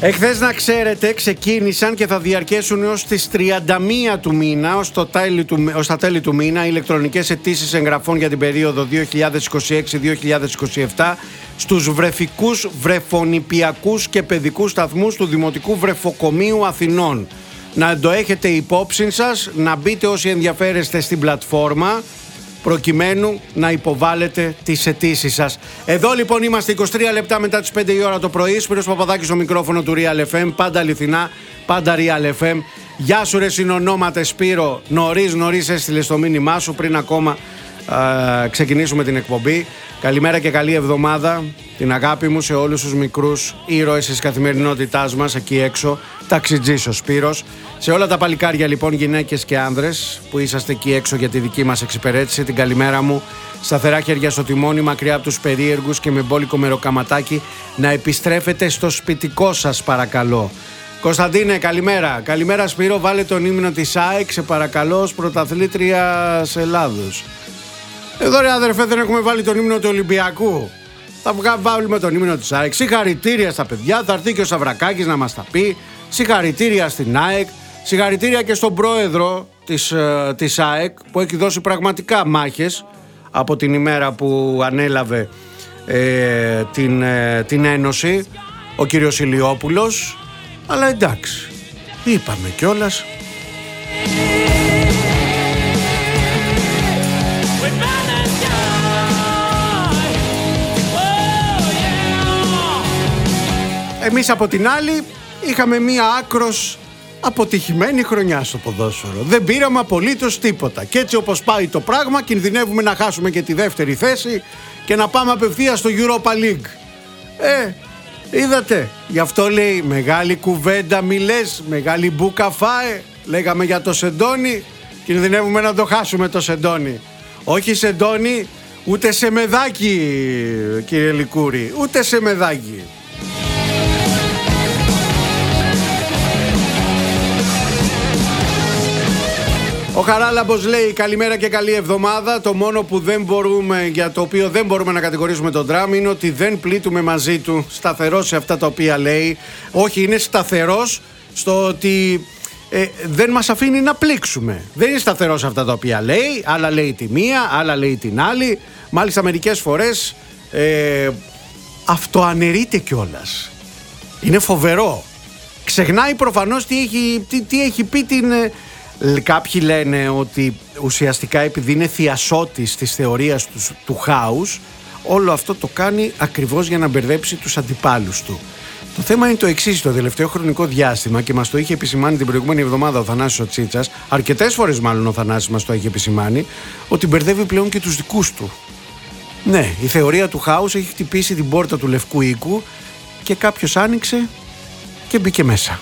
Εχθές, να ξέρετε, ξεκίνησαν και θα διαρκέσουν έως τις 31 του μήνα, ως τα τέλη του μήνα, ηλεκτρονικές αιτήσεις εγγραφών για την περίοδο 2026-2027 στους βρεφικούς, βρεφονηπιακούς και παιδικούς σταθμούς του Δημοτικού Βρεφοκομείου Αθηνών. Να το έχετε υπόψη σας, να μπείτε όσοι ενδιαφέρεστε στην πλατφόρμα, προκειμένου να υποβάλλετε τις αιτήσεις σας. Εδώ λοιπόν είμαστε 23 λεπτά μετά τις 5 η ώρα το πρωί. Σπύρος Παπαδάκης στο μικρόφωνο του Real FM. Πάντα αληθινά, πάντα Real FM. Γεια σου ρε συνονόματε Σπύρο. Νωρίς έστειλες το μήνυμά σου πριν ακόμα ξεκινήσουμε την εκπομπή. Καλημέρα και καλή εβδομάδα. Την αγάπη μου σε όλους τους μικρούς ήρωες της καθημερινότητάς μας εκεί έξω. Ταξιτζής ο Σπύρος. Σε όλα τα παλικάρια λοιπόν, γυναίκες και άνδρες που είσαστε εκεί έξω για τη δική μας εξυπηρέτηση, την καλημέρα μου. Σταθερά χέρια στο τιμόνι, μακριά από τους περίεργους και με μπόλικο μεροκαματάκι, να επιστρέφετε στο σπιτικό σας παρακαλώ. Κωνσταντίνε, καλημέρα. Καλημέρα Σπύρο, βάλε τον ύμνο της ΑΕΚ σε παρακαλώ ως πρωταθλήτριας Ελλάδος. Εδώ ρε αδερφέ, δεν έχουμε βάλει τον ύμνο του Ολυμπιακού. Θα βάλουμε τον ύμνο της ΑΕΚ. Συγχαρητήρια στα παιδιά, θα έρθει και ο Σαβρακάκης να μας τα πει. Συγχαρητήρια στην ΑΕΚ. Συγχαρητήρια και στον πρόεδρο της ΑΕΚ που έχει δώσει πραγματικά μάχες από την ημέρα που ανέλαβε την Ένωση, ο κύριος Ηλιόπουλος. Αλλά εντάξει, είπαμε κιόλας. Εμείς από την άλλη είχαμε μία άκρος αποτυχημένη χρονιά στο ποδόσφαιρο. Δεν πήραμε απολύτως τίποτα. Και έτσι όπως πάει το πράγμα, κινδυνεύουμε να χάσουμε και τη δεύτερη θέση και να πάμε απευθείας στο Europa League. Είδατε, γι' αυτό λέει μεγάλη κουβέντα μη λες, μεγάλη μπούκα φάε. Λέγαμε για το Σεντόνι, κινδυνεύουμε να το χάσουμε το Σεντόνι. Όχι Σεντόνι, ούτε σε μεδάκι κύριε Λικούρη, ούτε σε μεδάκι. Ο Χαράλαμπος λέει καλημέρα και καλή εβδομάδα. Το μόνο που δεν μπορούμε, για το οποίο δεν μπορούμε να κατηγορήσουμε τον Τραμ, είναι ότι δεν πλήττουμε μαζί του. Σταθερός σε αυτά τα οποία λέει. Όχι, είναι σταθερός στο ότι δεν μας αφήνει να πλήξουμε. Δεν είναι σταθερός σε αυτά τα οποία λέει. Άλλα λέει τη μία, άλλα λέει την άλλη. Μάλιστα μερικές φορές αυτοαναιρείται κιόλας. Είναι φοβερό. Ξεχνάει προφανώς τι έχει πει την... Κάποιοι λένε ότι ουσιαστικά επειδή είναι θειασότης της θεωρίας του χάους, όλο αυτό το κάνει ακριβώς για να μπερδέψει τους αντιπάλους του. Το θέμα είναι το εξής: το τελευταίο χρονικό διάστημα, και μας το είχε επισημάνει την προηγούμενη εβδομάδα ο Θανάσης ο Τσίτσας, αρκετές φορές μάλλον ο Θανάσης μας το είχε επισημάνει, ότι μπερδεύει πλέον και τους δικούς του. Ναι, η θεωρία του χάους έχει χτυπήσει την πόρτα του Λευκού Οίκου και κάποιος άνοιξε και μπήκε μέσα.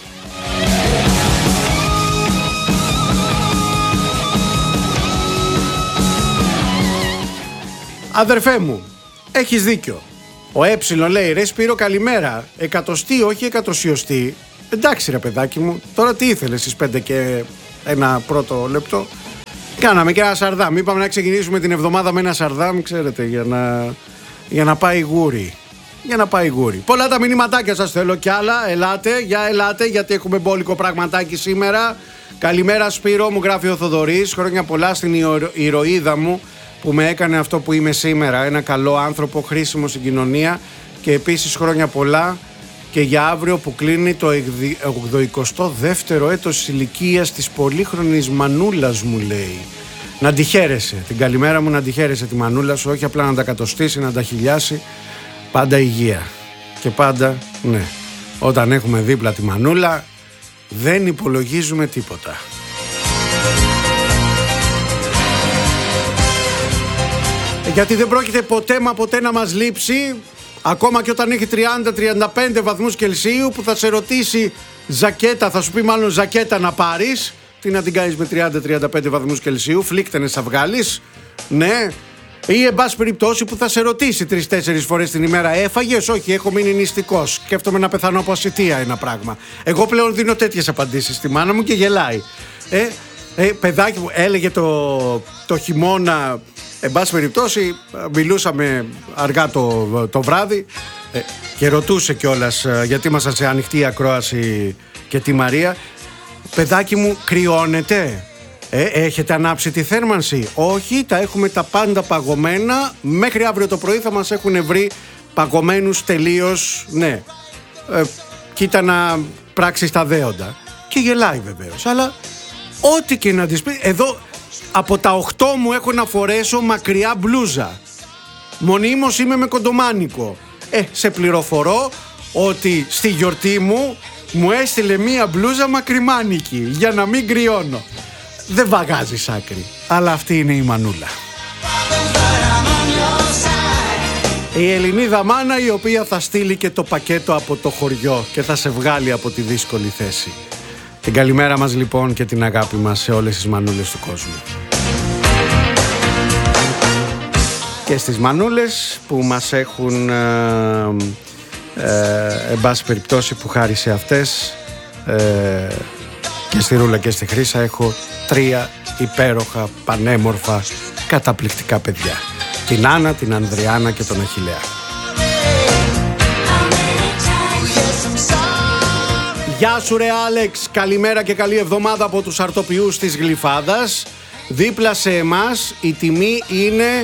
Αδερφέ μου, έχεις δίκιο. Ο λέει ρε Σπύρο καλημέρα. Εκατοστή όχι εκατοσιωστή. Εντάξει ρε παιδάκι μου, τώρα τι ήθελες στις 5 και ένα πρώτο λεπτό? Κάναμε και ένα σαρδάμ. Είπαμε να ξεκινήσουμε την εβδομάδα με ένα σαρδάμ, ξέρετε, για να πάει γούρι. Για να πάει γούρι. Πολλά τα μηνυματάκια σας θέλω κι άλλα. Ελάτε γιατί έχουμε μπόλικο πραγματάκι σήμερα. Καλημέρα Σπύρο, μου γράφει ο Θοδωρής. Χρόνια πολλά στην ηρωίδα μου που με έκανε αυτό που είμαι σήμερα. Ένα καλό άνθρωπο, χρήσιμο στην κοινωνία. Και επίσης χρόνια πολλά και για αύριο που κλείνει το 82ο έτος της ηλικίας της πολύχρονης μανούλας μου, λέει. Να τη χαίρεσαι, την καλημέρα μου, να τη χαίρεσαι τη μανούλα σου, όχι απλά να τα κατοστήσει, να τα χιλιάσει. Πάντα υγεία. Και πάντα, ναι, όταν έχουμε δίπλα τη μανούλα δεν υπολογίζουμε τίποτα. Γιατί δεν πρόκειται ποτέ μα ποτέ να μας λείψει, ακόμα και όταν έχει 30-35 βαθμούς Κελσίου, που θα σε ρωτήσει ζακέτα, θα σου πει μάλλον ζακέτα να πάρεις. Τι να την κάνεις με 30-35 βαθμούς Κελσίου, φλίκτενες θα βγάλεις, ναι. Ή εν πάση περιπτώσει που θα σε ρωτήσει 3-4 φορές την ημέρα, έφαγες? Όχι, έχω μείνει νηστικός. Σκέφτομαι να πεθανώ από ασιτεία, ένα πράγμα. Εγώ πλέον δίνω τέτοιες απαντήσεις στη μάνα μου και γελάει. Παιδάκι μου, έλεγε το χειμώνα, εν πάση περιπτώσει, μιλούσαμε αργά το βράδυ Και ρωτούσε κιόλας, γιατί ήμασταν σε ανοιχτή ακρόαση και τη Μαρία, παιδάκι μου, κρυώνετε? Έχετε ανάψει τη θέρμανση? Όχι, τα έχουμε τα πάντα παγωμένα. Μέχρι αύριο το πρωί θα μας έχουν βρει παγωμένους τελείως. Ναι, κοίτα να πράξεις τα δέοντα. Και γελάει βεβαίως. Αλλά ό,τι και να της πει, εδώ από τα 8 μου έχω να φορέσω μακριά μπλούζα. Μονίμως είμαι με κοντομάνικο. Σε πληροφορώ ότι στη γιορτή μου έστειλε μία μπλούζα μακριμάνικη για να μην κρυώνω. Δεν βαγάζεις άκρη, αλλά αυτή είναι η μανούλα. Η Ελληνίδα μάνα, η οποία θα στείλει και το πακέτο από το χωριό και θα σε βγάλει από τη δύσκολη θέση. Την καλημέρα μας λοιπόν και την αγάπη μας σε όλες τις μανούλες του κόσμου. Και στις μανούλες που μας έχουν εν πάση περιπτώσει, που χάρη σε αυτές και στη Ρούλα και στη Χρύσα έχω 3 υπέροχα, πανέμορφα, καταπληκτικά παιδιά. Την Άννα, την Ανδριάνα και τον Αχιλλέα. Γεια σου ρε Άλεξ, καλημέρα και καλή εβδομάδα από τους αρτοποιούς της Γλυφάδας. Δίπλα σε εμάς η τιμή είναι...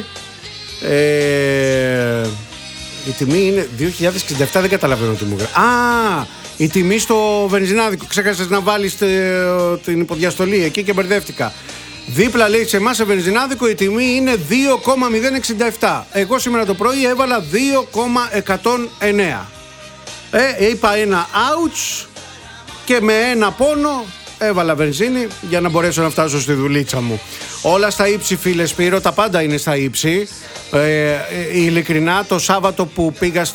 η τιμή είναι 2.067, δεν καταλαβαίνω τι μου γράφει. Η τιμή στο βενζινάδικο. Ξέχασες να βάλεις την υποδιαστολή εκεί και μπερδεύτηκα. Δίπλα λέει σε εμάς σε βενζινάδικο η τιμή είναι 2,067. Εγώ σήμερα το πρωί έβαλα 2,109. Είπα ένα ouch και με ένα πόνο έβαλα βενζίνη για να μπορέσω να φτάσω στη δουλίτσα μου. Όλα στα ύψη, φίλε Σπύρο, τα πάντα είναι στα ύψη. Ειλικρινά, το Σάββατο που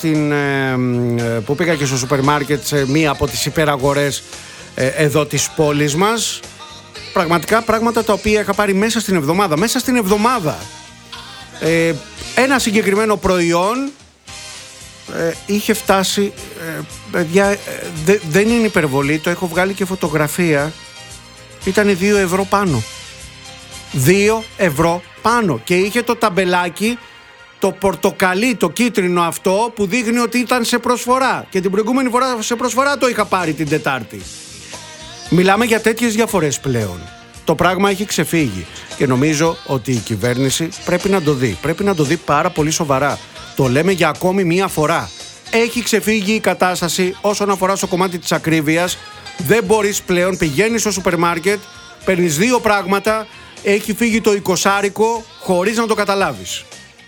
πήγα και στο σούπερ μάρκετ σε μία από τις υπεραγορές εδώ της πόλης μας, πραγματικά πράγματα τα οποία είχα πάρει μέσα στην εβδομάδα. Ένα συγκεκριμένο προϊόν είχε φτάσει, παιδιά, δεν είναι υπερβολή, το έχω βγάλει και φωτογραφία, ήταν 2 ευρώ πάνω. 2 ευρώ πάνω και είχε το ταμπελάκι, το πορτοκαλί, το κίτρινο αυτό που δείχνει ότι ήταν σε προσφορά, και την προηγούμενη φορά σε προσφορά το είχα πάρει την Τετάρτη. Μιλάμε για τέτοιες διαφορές πλέον. Το πράγμα έχει ξεφύγει και νομίζω ότι η κυβέρνηση πρέπει να το δει πάρα πολύ σοβαρά. Το λέμε για ακόμη μία φορά. Έχει ξεφύγει η κατάσταση όσον αφορά στο κομμάτι της ακρίβειας. Δεν μπορείς πλέον, πηγαίνεις στο σούπερ μάρκετ, παίρνεις 2 πράγματα, έχει φύγει το 20άρικο χωρίς να το καταλάβεις.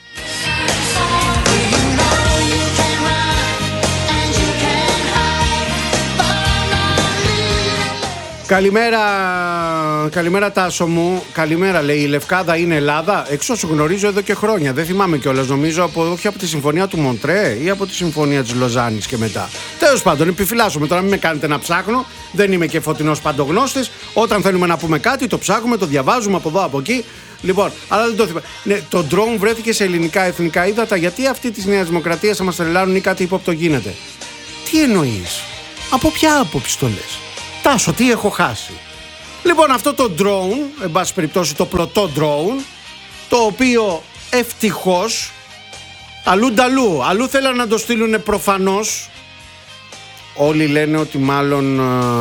Καλημέρα Τάσο μου. Καλημέρα, λέει. Η Λευκάδα είναι Ελλάδα? Εξ όσου γνωρίζω εδώ και χρόνια. Δεν θυμάμαι κιόλας, νομίζω όχι από τη συμφωνία του Μοντρέ ή από τη συμφωνία της Λοζάνης και μετά. Τέλος πάντων, επιφυλάσσομαι τώρα, μην με κάνετε να ψάχνω. Δεν είμαι και φωτεινός παντογνώστης. Όταν θέλουμε να πούμε κάτι, το ψάχνουμε, το διαβάζουμε από εδώ από εκεί. Λοιπόν, αλλά δεν το θυμάμαι. Ναι, το drone βρέθηκε σε ελληνικά εθνικά ύδατα. Γιατί αυτοί της Νέας Δημοκρατίας θα μας τρελάνουν ή κάτι ύποπτο γίνεται? Τι εννοείς? Από ποια άποψη το λες? Τάσο, τι έχω χάσει? Λοιπόν, αυτό το drone, εν πάση περιπτώσει το πλωτό drone, το οποίο ευτυχώς αλλού θέλαν να το στείλουν προφανώς. Όλοι λένε ότι μάλλον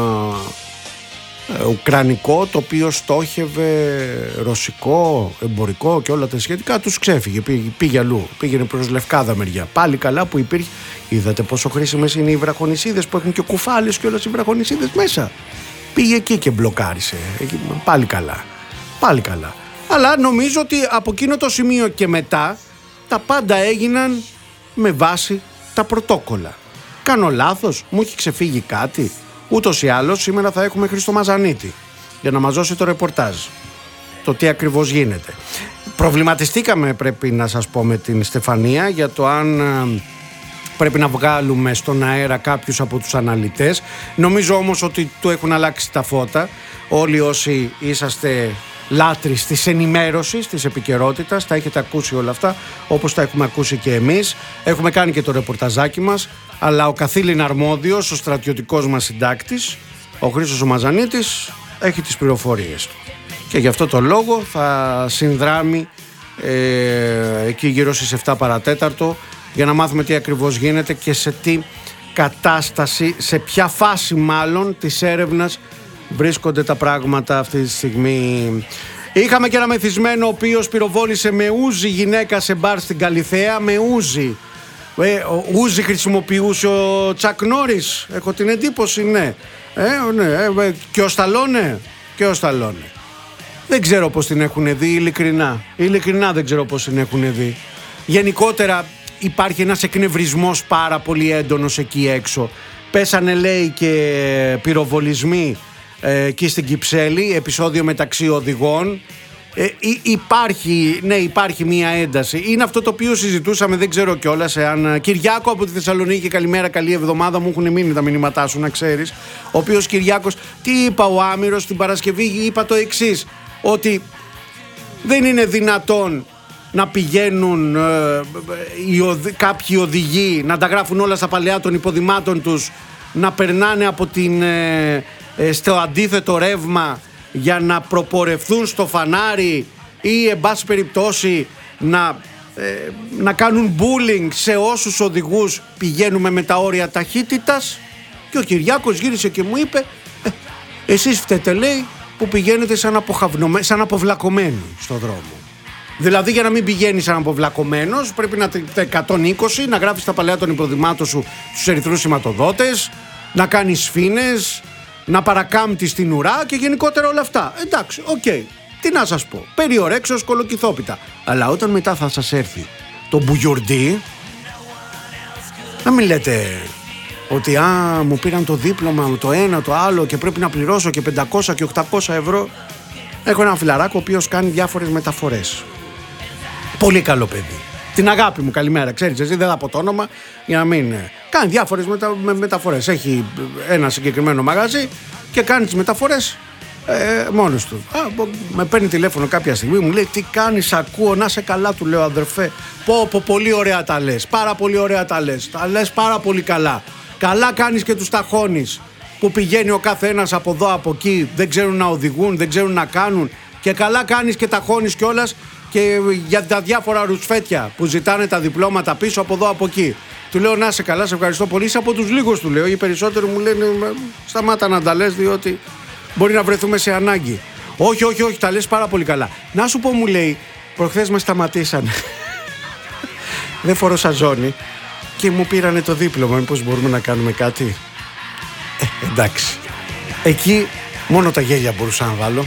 ουκρανικό, το οποίο στόχευε ρωσικό, εμπορικό και όλα τα σχετικά, τους ξέφυγε, πήγε αλλού, πήγαινε προς Λευκάδα μεριά. Πάλι καλά που υπήρχε. Είδατε πόσο χρήσιμες είναι οι βραχονισίδες που έχουν και κουφάλες και όλες οι βραχονισίδες μέσα. Πήγε εκεί και μπλοκάρισε. Πάλι καλά. Αλλά νομίζω ότι από εκείνο το σημείο και μετά τα πάντα έγιναν με βάση τα πρωτόκολλα. Κάνω λάθος? Μου έχει ξεφύγει κάτι? Ούτως ή άλλως σήμερα θα έχουμε Χρήστο Μαζανίτη για να μας δώσει το ρεπορτάζ, το τι ακριβώς γίνεται. Προβληματιστήκαμε, πρέπει να σας πω, με την Στεφανία για το αν πρέπει να βγάλουμε στον αέρα κάποιους από τους αναλυτές. Νομίζω όμως ότι του έχουν αλλάξει τα φώτα. Όλοι όσοι είσαστε λάτρεις της ενημέρωσης, της επικαιρότητας, τα έχετε ακούσει όλα αυτά, όπως τα έχουμε ακούσει και εμείς. Έχουμε κάνει και το ρεπορταζάκι μας, αλλά ο καθήλυν αρμόδιος, ο στρατιωτικός μας συντάκτης, ο Χρήστος ο Μαζανίτης, έχει τις πληροφορίες του. Και γι' αυτό το λόγο θα συνδράμει εκεί γύρω στις 7 παρατέταρτο για να μάθουμε τι ακριβώς γίνεται και σε τι κατάσταση, σε ποια φάση μάλλον της έρευνας βρίσκονται τα πράγματα αυτή τη στιγμή. Είχαμε και ένα μεθυσμένο ο οποίος πυροβόλησε με ούζι γυναίκα σε μπαρ στην Καλιθέα, με ούζι. Ούζι χρησιμοποιούσε ο Τσακ Νόρις, έχω την εντύπωση, ναι. Και ο Σταλόνε. Δεν ξέρω πώς την έχουν δει, ειλικρινά δεν ξέρω πώς την έχουν δει. Γενικότερα υπάρχει ένας εκνευρισμός πάρα πολύ έντονος εκεί έξω. Πέσανε, λέει, και πυροβολισμοί εκεί στην Κυψέλη, επεισόδιο μεταξύ οδηγών. Υπάρχει μια ένταση. Είναι αυτό το οποίο συζητούσαμε, δεν ξέρω κιόλας εάν. Κυριάκο από τη Θεσσαλονίκη, καλημέρα, καλή εβδομάδα. Μου έχουν μείνει τα μηνύματά σου, να ξέρεις. Ο οποίος Κυριάκος, τι είπα ο Άμυρος την Παρασκευή, είπα το εξής, ότι δεν είναι δυνατόν να πηγαίνουν κάποιοι οδηγοί να τα γράφουν όλα στα παλαιά των υποδημάτων τους, να περνάνε από στο αντίθετο ρεύμα για να προπορευθούν στο φανάρι ή εν πάση περιπτώσει να κάνουν bullying σε όσους οδηγούς πηγαίνουμε με τα όρια ταχύτητας. Και ο Κυριάκος γύρισε και μου είπε, εσείς φταίτε, λέει, που πηγαίνετε σαν αποβλακωμένοι στον δρόμο. Δηλαδή, για να μην πηγαίνεις σαν αποβλακωμένος πρέπει να 120, να γράφεις τα παλαιά των υποδημάτων σου στους ερυθρούς σηματοδότες, να κάνεις σφήνες, να παρακάμπτεις την ουρά και γενικότερα όλα αυτά. Εντάξει, οκ. Τι να σας πω. Περιορέξεως κολοκυθόπιτα. Αλλά όταν μετά θα σας έρθει το μπουγιουρντί, να μην λέτε ότι μου πήραν το δίπλωμα, το ένα, το άλλο και πρέπει να πληρώσω και 500 και 800 ευρώ. Έχω ένα φιλαράκο ο οποίος κάνει διάφορες μεταφορές. Πολύ καλό παιδί. Την αγάπη μου, καλημέρα. Ξέρεις, εσύ δεν θα πω το όνομα για να μην. Κάνει διάφορες μεταφορές. Έχει ένα συγκεκριμένο μαγαζί και κάνει τις μεταφορές μόνος του. Με παίρνει τηλέφωνο κάποια στιγμή, μου λέει, τι κάνεις, ακούω, να σε καλά, του λέω, αδερφέ. Πω, πολύ ωραία τα λες. Πάρα πολύ ωραία τα λες. Τα λες πάρα πολύ καλά. Καλά κάνεις και τους ταχώνεις. Που πηγαίνει ο κάθε ένας από εδώ, από εκεί, δεν ξέρουν να οδηγούν, δεν ξέρουν να κάνουν. Και καλά κάνεις και ταχώνεις κιόλας και για τα διάφορα ρουσφέτια που ζητάνε τα διπλώματα πίσω από εδώ, από εκεί. Του λέω, να σε καλά, σε ευχαριστώ πολύ. Είσαι από τους λίγους, του λέω. Οι περισσότεροι μου λένε, σταμάτα να τα λες, διότι μπορεί να βρεθούμε σε ανάγκη. Όχι, τα λες πάρα πολύ καλά. Να σου πω, μου λέει, προχθές με σταματήσανε. Δεν φορώ σαζόνι και μου πήρανε το δίπλωμα. Μήπως μπορούμε να κάνουμε κάτι? Εντάξει. Εκεί μόνο τα γέλια μπορούσα να βάλω.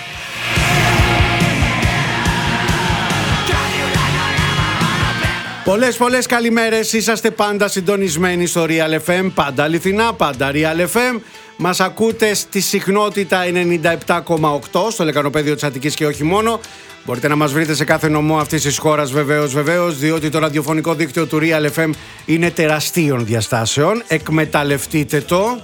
Πολλές καλημέρες. Είσαστε πάντα συντονισμένοι στο Real FM. Πάντα αληθινά, πάντα Real FM. Μας ακούτε στη συχνότητα 97,8 στο λεκανοπέδιο της Αττικής και όχι μόνο. Μπορείτε να μας βρείτε σε κάθε νομό αυτής της χώρας, βεβαίως, διότι το ραδιοφωνικό δίκτυο του Real FM είναι τεραστίων διαστάσεων. Εκμεταλλευτείτε το.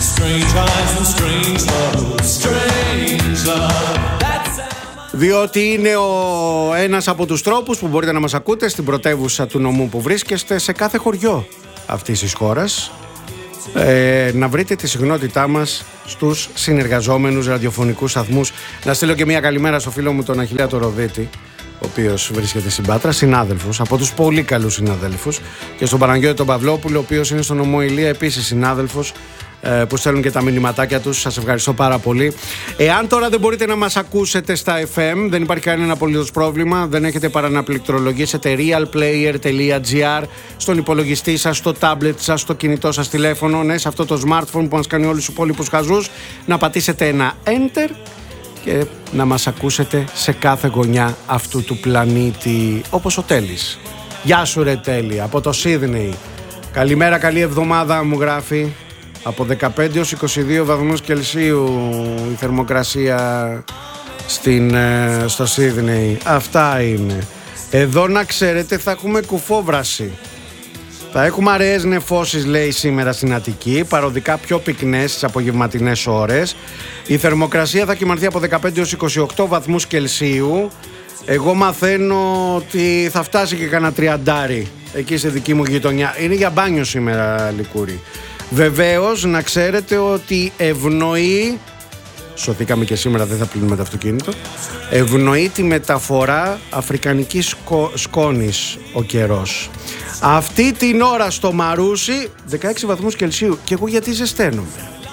Διότι είναι ένας από τους τρόπους που μπορείτε να μας ακούτε στην πρωτεύουσα του νομού που βρίσκεστε, σε κάθε χωριό αυτής της χώρας, να βρείτε τη συχνότητά μας στους συνεργαζόμενους ραδιοφωνικούς σταθμούς. Να στείλω και μια καλημέρα στο φίλο μου τον Αχιλλέα το Ροδίτη, ο οποίος βρίσκεται στην Πάτρα, συνάδελφος, από τους πολύ καλούς συναδέλφους, και στον Παναγιώτη τον Παυλόπουλο, ο οποίος είναι στον νομό Ηλία, επίσης συνάδελφος, που στέλνουν και τα μηνυματάκια τους. Σας ευχαριστώ πάρα πολύ. Εάν τώρα δεν μπορείτε να μας ακούσετε στα FM, δεν υπάρχει κανένα απολύτως πρόβλημα. Δεν έχετε παρά να πληκτρολογήσετε realplayer.gr στον υπολογιστή σας, στο tablet σας, στο κινητό σας τηλέφωνο, ναι, σε αυτό το smartphone που μας κάνει όλους τους υπόλοιπους χαζούς, να πατήσετε ένα enter και να μας ακούσετε σε κάθε γωνιά αυτού του πλανήτη, όπως ο Τέλης. Γεια σου ρε Τέλη, από το Σίδνεϊ. Καλημέρα, καλή εβδομάδα, μου γράφει. Από 15 έως 22 βαθμούς Κελσίου η θερμοκρασία στο Σίδνεϊ. Αυτά είναι. Εδώ να ξέρετε θα έχουμε κουφόβραση. Θα έχουμε αραιές νεφώσεις, λέει, σήμερα στην Αττική, παροδικά πιο πυκνές στις απογευματινές ώρες. Η θερμοκρασία θα κυμανθεί από 15 έως 28 βαθμούς Κελσίου. Εγώ μαθαίνω ότι θα φτάσει και κανένα 30 εκεί σε δική μου γειτονιά. Είναι για μπάνιο σήμερα, Λικούρη. Βεβαίως να ξέρετε ότι ευνοεί, σωθήκαμε και σήμερα, δεν θα πλύνουμε το αυτοκίνητο, ευνοεί τη μεταφορά αφρικανικής σκόνης ο καιρός. Αυτή την ώρα στο Μαρούσι 16 βαθμούς Κελσίου. Και εγώ γιατί ζεσταίνομαι?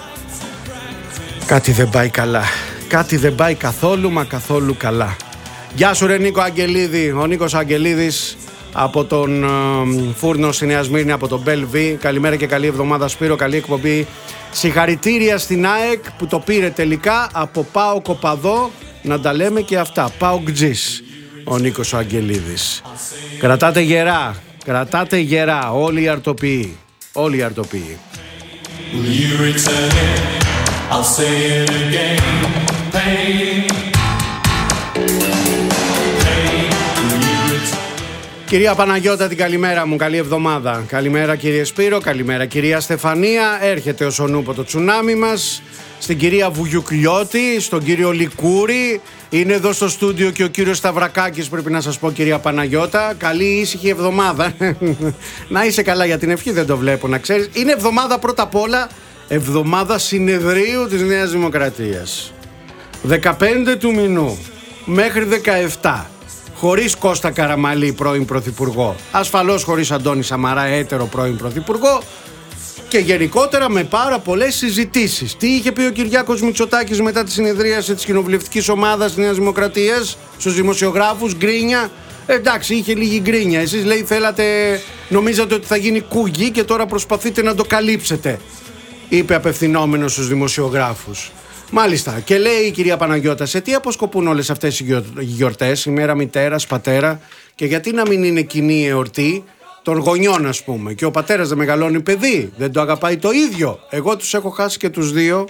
Κάτι δεν πάει καλά. Κάτι δεν πάει καθόλου μα καθόλου καλά. Γεια σου ρε Νίκο Αγγελίδη. Ο Νίκος Αγγελίδης από τον Φούρνο στη Νέα Σμύρνη, από τον Μπέλβι. Καλημέρα και καλή εβδομάδα Σπύρο, καλή εκπομπή. Συγχαρητήρια στην ΑΕΚ που το πήρε τελικά από ΠΑΟΚ Οπαδό. Να τα λέμε και αυτά. ΠΑΟΚ Τζις, ο Νίκος Αγγελίδης. Κρατάτε γερά, κρατάτε γερά. Όλοι οι αρτοποιοί, όλοι οι αρτοποιοί. Κυρία Παναγιώτα, την καλημέρα μου, καλή εβδομάδα. Καλημέρα κύριε Σπύρο, καλημέρα κυρία Στεφανία. Έρχεται ο Σονούπο το τσουνάμι μας. Στην κυρία Βουγιουκλιώτη, στον κύριο Λικούρη. Είναι εδώ στο στούντιο και ο κύριος Σταυρακάκης, πρέπει να σας πω κυρία Παναγιώτα. Καλή ήσυχη εβδομάδα. Να είσαι καλά, για την ευχή δεν το βλέπω να ξέρεις. Είναι εβδομάδα πρώτα απ' όλα, εβδομάδα συνεδρίου της Νέας Δημοκρατίας. 15 του μηνού μέχρι 17. Χωρίς Κώστα Καραμαλή πρώην πρωθυπουργό, ασφαλώς χωρίς Αντώνη Σαμαρά έτερο πρώην πρωθυπουργό, και γενικότερα με πάρα πολλές συζητήσεις. Τι είχε πει ο Κυριάκος Μητσοτάκης μετά τη συνεδρίαση της κοινοβουλευτικής ομάδας της Νέας Δημοκρατίας στους δημοσιογράφους? Γκρίνια. Εντάξει, είχε λίγη γκρίνια. Εσείς λέει νομίζατε ότι θα γίνει κούγι και τώρα προσπαθείτε να το καλύψετε, είπε απευθυνόμενος στους δημοσιογράφους. Μάλιστα. Και λέει η κυρία Παναγιώτα, σε τι αποσκοπούν όλες αυτές οι γιορτές, η μέρα μητέρας, πατέρα, και γιατί να μην είναι κοινή εορτή των γονιών, ας πούμε? Και ο πατέρας δεν μεγαλώνει παιδί, δεν το αγαπάει το ίδιο? Εγώ τους έχω χάσει και τους δύο.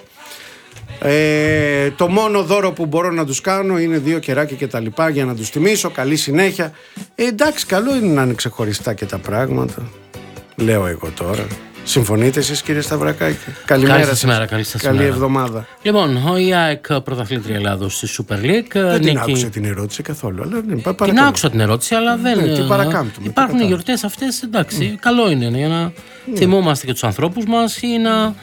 Το μόνο δώρο που μπορώ να τους κάνω είναι 2 κεράκια και τα λοιπά για να τους τιμήσω. Καλή συνέχεια. Εντάξει, καλό είναι να είναι ξεχωριστά και τα πράγματα, λέω εγώ τώρα. Συμφωνείτε εσείς κύριε Σταυρακάκη? Καλημέρα σας. Καλή εβδομάδα. Λοιπόν, η ΑΕΚ πρωταθλήτρια Ελλάδος στη Super League. Δεν την άκουσα την ερώτηση καθόλου. Αλλά την άκουσα την ερώτηση, αλλά δεν. Την παρακάμπτουμε. Υπάρχουν οι γιορτές αυτές, εντάξει. Καλό είναι για να θυμόμαστε και τους ανθρώπους μας ή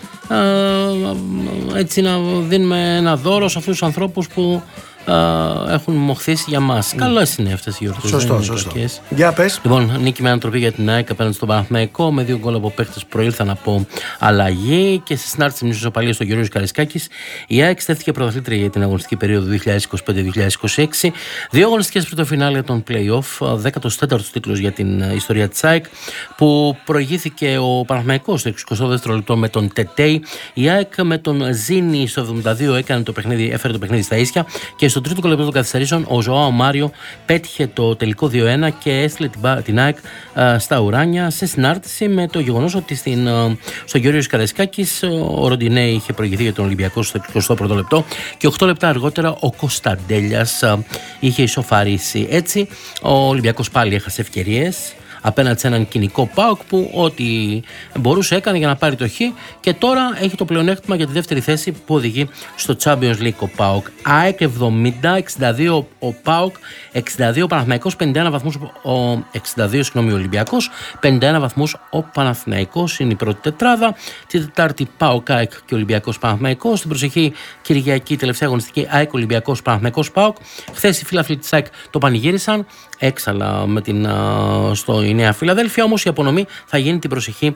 έτσι να δίνουμε ένα δώρο σε αυτούς τους ανθρώπους που έχουν μοχθήσει για μας. Καλό είναι αυτές οι γιορτές. Σωστό. Για πες. Λοιπόν, νίκη με ανατροπή για την ΑΕΚ απέναντι στον Παναθηναϊκό, με 2 γκολ από παίχτες που προήλθαν από αλλαγή, και στη συνάρτηση μιας ισοπαλίας στον Γιώργος Καρισκάκης, η ΑΕΚ στέφθηκε πρωταθλήτρια για την αγωνιστική περίοδο 2025-2026. 2 αγωνιστικές πριν το φινάλε των play-off, 14ος τίτλος για την ιστορία της ΑΕΚ, που προηγήθηκε ο Παναθηναϊκός στο 22ο λεπτό με τον Τετέι. Η ΑΕΚ με τον Ζήνη στο 72 έφερε το παιχνίδι στα ίσια, και στο τρίτο λεπτό των καθυστερήσεων ο Ζωάο Μάριο πέτυχε το τελικό 2-1 και έστειλε την ΑΕΚ στα ουράνια, σε συνάρτηση με το γεγονός ότι στο Γεώργιος Καραϊσκάκης ο Ροντινέ είχε προηγηθεί για τον Ολυμπιακό στο 21ο λεπτό και 8 λεπτά αργότερα ο Κωνσταντέλιας είχε ισοφαρίσει. Έτσι ο Ολυμπιακός πάλι έχασε ευκαιρίες απέναντι σε έναν κοινικό ΠΑΟΚ που ό,τι μπορούσε έκανε για να πάρει το χ, και τώρα έχει το πλεονέκτημα για τη δεύτερη θέση που οδηγεί στο Champions League ο ΠΑΟΚ. ΑΕΚ 70-62 ο ΠΑΟΚ, 62 ο Παναθηναϊκός, 51 βαθμούς ο Ολυμπιακός, 51 βαθμούς ο Παναθηναϊκός είναι η πρώτη τετράδα. Τη Τετάρτη ΠΑΟΚ, ΑΕΚ και Ολυμπιακός Παναθηναϊκός. Στην προσεχή Κυριακή τελευταία αγωνιστική ΑΕΚ Ολυμπιακός Παναθηναϊκός ΠΑΟΚ. Χθες οι φίλαθλοι της ΑΕΚ το πανηγύρισαν έξαλα η Νέα Φιλαδέλφια, όμως η απονομή θα γίνει την προσεχή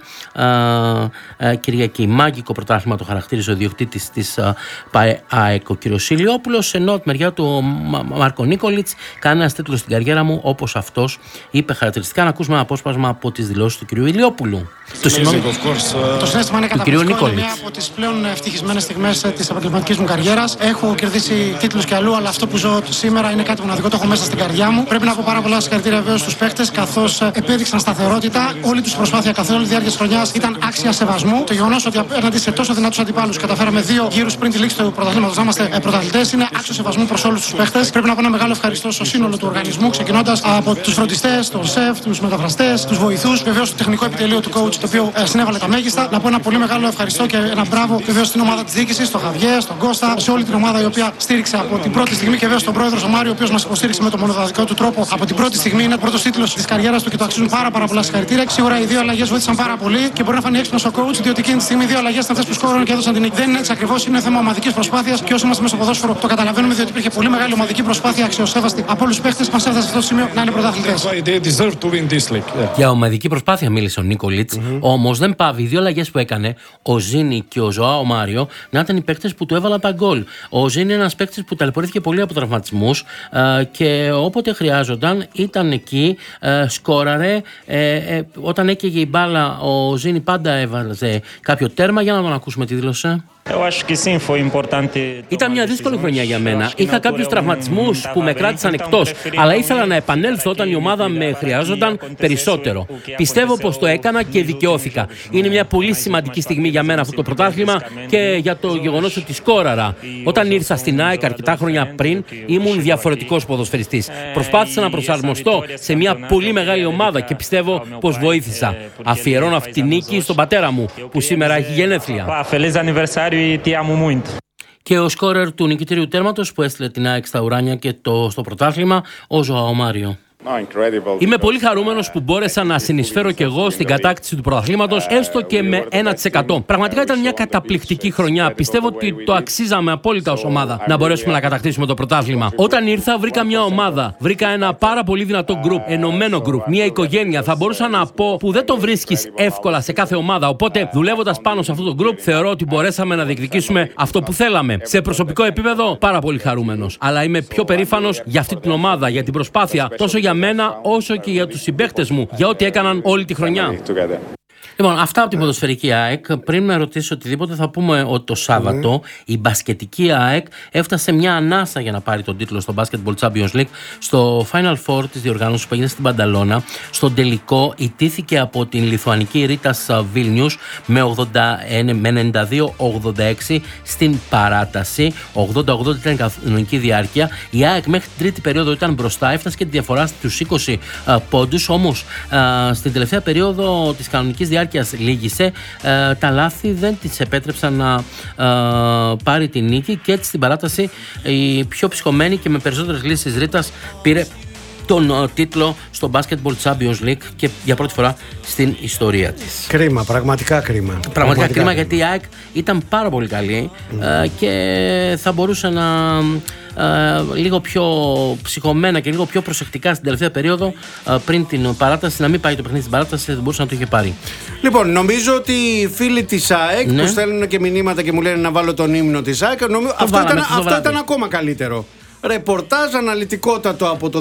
Κυριακή. Μάγικο πρωτάθλημα το χαρακτήρισε ο διοκτήτης της ΑΕΚ ο κ. Ηλιόπουλος, ενώ από τη μεριά του ο Μάρκο Νίκολιτς, κανένας τίτλος στην καριέρα μου, όπως αυτός είπε χαρακτηριστικά. Να ακούσουμε ένα απόσπασμα από τις δηλώσεις του κ. Ηλιόπουλου. Το συνέστημα είναι καταπληκτικό. Είναι μια από τις πλέον ευτυχισμένες στιγμές της επαγγελματικής μου καριέρας. Έχω κερδίσει τίτλους κι αλλού, αλλά αυτό που ζω σήμερα είναι κάτι μοναδικό. Το έχω μέσα στην καρδιά μου. Πρέπει να πω πάρα πολλά συγχαρητήρια βέβαια στους παίχτες, καθώς επέδειξαν σταθερότητα. Όλη τους προσπάθεια καθ' όλη τη διάρκεια της χρονιάς ήταν άξια σεβασμού. Το γεγονός ότι απέναντι σε τόσο δυνατούς αντιπάλους καταφέραμε 2 γύρους πριν τη λήξη του πρωταθλήματος να είμαστε πρωταθλητές είναι άξιο σεβασμού προς όλους τους παίχτες. Πρέπει να πω ένα μεγάλο ευχαριστώ στο σύνολο του οργανισμού, ξεκινώντας από τους φροντιστές, τον σεφ, τους μεταφραστές, τους βοηθούς, βεβαίως το τεχνικό επιτελείο του coach το οποίο συνέβαλε τα μέγιστα. Να πω ένα πολύ μεγάλο ευχαριστώ και ένα μπράβο βεβαίως στην ομάδα της διοίκησης, στον Χαβιέ, στον Κώστα, σε όλη την ομάδα η οποία στήριξε από την πρώτη στιγμή και βέβαια στον πρόεδρο ο Μάριο, ο οποίος μας υποστήριξε με τον μοναδικό του τρόπο από την πρώτη στιγμή. Είναι ο πρώτος τίτλος της καριέρας του και το αξίζουν πάρα πολλά συγχαρητήρια. Σίγουρα οι δύο αλλαγές βοήθησαν πάρα πολύ και μπορεί να φανεί έξυπνος ο coach, διότι εκείνη τη στιγμή οι δύο αλλαγές ήταν αυτές που σκόρουν και έδωσαν την νίκη. Δεν είναι έτσι ακριβώς, είναι θέμα ομαδικής προσπάθειας και όσοι είμαστε μέσα στο ποδόσφαιρο το καταλαβαίνουμε, διότι υπήρχε πολύ μεγάλη ομαδική προσπάθεια αξιοσέβαστη από όλους τους παίχτες που μας έφτασε σε αυτό το σημείο να είναι πρωταθλητές. Για ομαδική προσπάθεια μίλησε ο Νίκολιτς, όμως δεν πάβει οι δύο αλλαγές που έκανε, ο Ζήνη και ο Ζωάο Μάριο, να ήταν οι παίκτες που του έβαλαν τα γκολ. Ο Ζήνη είναι ένας παίκτης που ταλαιπωρήθηκε πολύ από τραυματισμούς και όποτε χρειάζονταν ήταν εκεί, σκόραρε. Όταν έκαιγε η μπάλα, ο Ζήνη πάντα έβαζε κάποιο τέρμα. Για να τον ακούσουμε τι δήλωσε. Ήταν μια δύσκολη χρονιά για μένα. Είχα κάποιους τραυματισμούς που με κράτησαν εκτός, αλλά ήθελα να επανέλθω όταν η ομάδα με χρειάζονταν περισσότερο. Πιστεύω πως το έκανα και δικαιώθηκα. Είναι μια πολύ σημαντική στιγμή για μένα αυτό το πρωτάθλημα και για το γεγονός ότι σκόραρα. Όταν ήρθα στην ΑΕΚ αρκετά χρόνια πριν, ήμουν διαφορετικός ποδοσφαιριστής. Προσπάθησα να προσαρμοστώ σε μια πολύ μεγάλη ομάδα και πιστεύω πως βοήθησα. Αφιερώνω αυτή τη νίκη στον πατέρα μου, που σήμερα έχει γενέθλια. Και ο σκόρερ του νικητήριου τέρματος που έστειλε την ΑΕΚ στα ουράνια και στο πρωτάθλημα, ο Ζωάο Μάριο. Είμαι πολύ χαρούμενος που μπόρεσα να συνεισφέρω κι εγώ στην κατάκτηση του πρωταθλήματος, έστω και με 1%. Πραγματικά ήταν μια καταπληκτική χρονιά. Πιστεύω ότι το αξίζαμε απόλυτα ως ομάδα να μπορέσουμε να κατακτήσουμε το πρωτάθλημα. Όταν ήρθα, βρήκα μια ομάδα. Βρήκα ένα πάρα πολύ δυνατό γκρουπ, ενωμένο γκρουπ, μια οικογένεια. Θα μπορούσα να πω που δεν το βρίσκεις εύκολα σε κάθε ομάδα. Οπότε, δουλεύοντας πάνω σε αυτό το γκρουπ, θεωρώ ότι μπορέσαμε να διεκδικήσουμε αυτό που θέλαμε. Σε προσωπικό επίπεδο, πάρα πολύ χαρούμενος. Αλλά είμαι πιο περήφανος για αυτή την ομάδα, για την προσπάθεια, τόσο για μένα όσο και για τους συμπαίκτες μου, για ό,τι έκαναν όλη τη χρονιά. Λοιπόν, αυτά από την ποδοσφαιρική ΑΕΚ. Πριν με ρωτήσει οτιδήποτε, θα πούμε ότι το Σάββατο η μπασκετική ΑΕΚ έφτασε μια ανάσα για να πάρει τον τίτλο στο Basketball Champions League στο Final Four της διοργάνωσης που έγινε στην Πανταλώνα. Στον τελικό ιτήθηκε από την λιθουανική Ρίτας Βίλνιους με 92-86 στην παράταση. 80-80 ήταν η κανονική διάρκεια. Η ΑΕΚ μέχρι την τρίτη περίοδο ήταν μπροστά, έφτασε και τη διαφορά στους 20 πόντους. Όμως στην τελευταία περίοδο της κανονικής διάρκειας λύγησε, τα λάθη δεν της επέτρεψαν να πάρει την νίκη και έτσι στην παράταση η πιο ψυχωμένη και με περισσότερες λύσεις Ρίτας πήρε τον τίτλο στο Basketball Champions League και για πρώτη φορά στην ιστορία της. Κρίμα, πραγματικά κρίμα. Πραγματικά κρίμα, γιατί η ΑΕΚ ήταν πάρα πολύ καλή και θα μπορούσε να λίγο πιο ψυχωμένα και λίγο πιο προσεκτικά στην τελευταία περίοδο πριν την παράταση, να μην πάει το παιχνίδι στην παράταση, δεν μπορούσε να το είχε πάρει. Λοιπόν, νομίζω ότι οι φίλοι της ΑΕΚ που στέλνουν και μηνύματα και μου λένε να βάλω τον ύμνο της ΑΕΚ, αυτό ήταν ακόμα καλύτερο. Ρεπορτάζ αναλυτικότατο από το